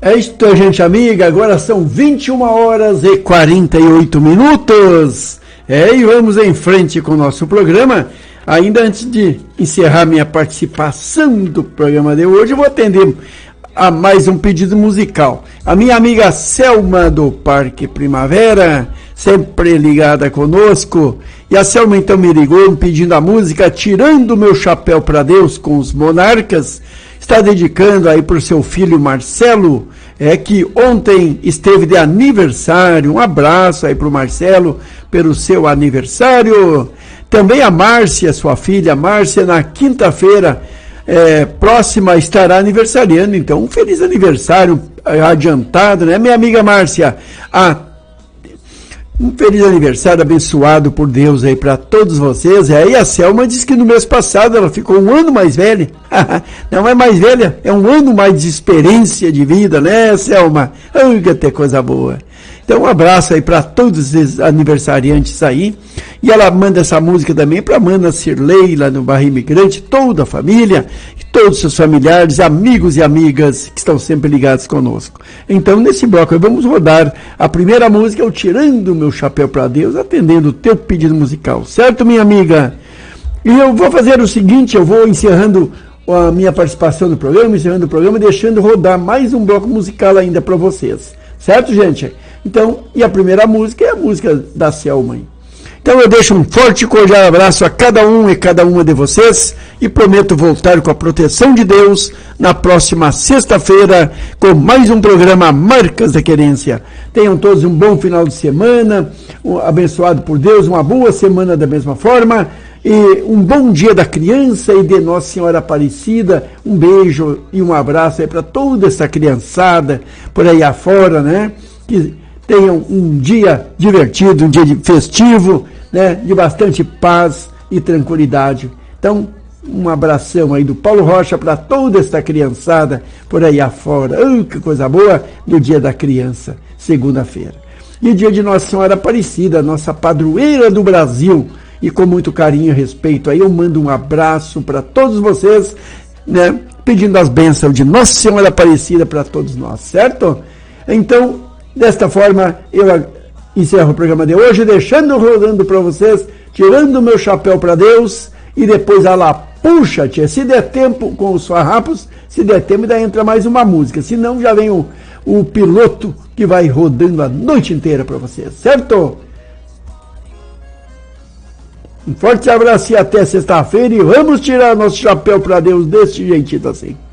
É isto, gente amiga, agora são 21 horas e 48 minutos. E vamos em frente com o nosso programa. Ainda antes de encerrar minha participação do programa de hoje, eu vou atender a mais um pedido musical. A minha amiga Selma do Parque Primavera, sempre ligada conosco. E a Selma então me ligou pedindo a música Tirando Meu Chapéu para Deus com os Monarcas. Está dedicando aí para o seu filho Marcelo, que ontem esteve de aniversário. Um abraço aí para o Marcelo pelo seu aniversário. Também a Márcia, sua filha Márcia, na quinta-feira próxima estará aniversariando. Então, um feliz aniversário adiantado, né, minha amiga Márcia? Um feliz aniversário abençoado por Deus aí para todos vocês. E aí a Selma disse que no mês passado ela ficou um ano mais velha. Não é mais velha, é um ano mais de experiência de vida, né, Selma? Que até coisa boa. Então um abraço aí para todos os aniversariantes aí. E ela manda essa música também para a Mana Cirlei, lá no bairro Imigrante, toda a família, todos os seus familiares, amigos e amigas que estão sempre ligados conosco. Então, nesse bloco, vamos rodar a primeira música, o Tirando Meu Chapéu para Deus, atendendo o teu pedido musical. Certo, minha amiga? E eu vou fazer o seguinte, eu vou encerrando a minha participação no programa, encerrando o programa, deixando rodar mais um bloco musical ainda para vocês. Certo, gente? Então, e a primeira música é a música da Selma. Então eu deixo um forte e cordial abraço a cada um e cada uma de vocês e prometo voltar com a proteção de Deus na próxima sexta-feira com mais um programa Marcas da Querência. Tenham todos um bom final de semana, abençoado por Deus, uma boa semana da mesma forma e um bom dia da criança e de Nossa Senhora Aparecida. Um beijo e um abraço aí para toda essa criançada por aí afora, né? Que tenham um dia divertido, um dia festivo, né, de bastante paz e tranquilidade. Então, um abração aí do Paulo Rocha para toda esta criançada por aí afora. Que coisa boa do Dia da Criança, segunda-feira. E dia de Nossa Senhora Aparecida, nossa padroeira do Brasil. E com muito carinho e respeito aí, eu mando um abraço para todos vocês, né, pedindo as bênçãos de Nossa Senhora Aparecida para todos nós, certo? Então, desta forma, eu encerro o programa de hoje, deixando rodando para vocês, Tirando Meu Chapéu para Deus, e depois ela puxa, tia, se der tempo, com os farrapos, se der tempo, ainda entra mais uma música, senão já vem o piloto que vai rodando a noite inteira para vocês, certo? Um forte abraço e até sexta-feira, e vamos tirar nosso chapéu para Deus desse jeitinho assim.